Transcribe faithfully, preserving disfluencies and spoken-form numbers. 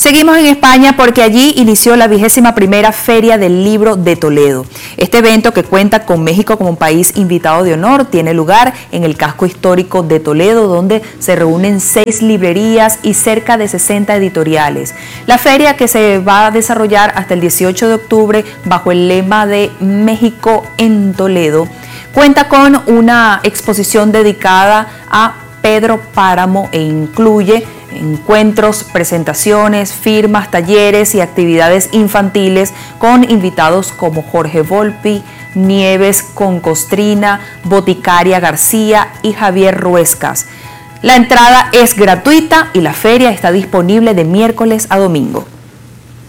Seguimos en España porque allí inició la vigésima primera Feria del Libro de Toledo. Este evento, que cuenta con México como país invitado de honor, tiene lugar en el casco histórico de Toledo, donde se reúnen seis librerías y cerca de sesenta editoriales. La feria, que se va a desarrollar hasta el dieciocho de octubre bajo el lema de México en Toledo, cuenta con una exposición dedicada a Pedro Páramo e incluye encuentros, presentaciones, firmas, talleres y actividades infantiles con invitados como Jorge Volpi, Nieves Concostrina, Boticaria García y Javier Ruescas. La entrada es gratuita y la feria está disponible de miércoles a domingo.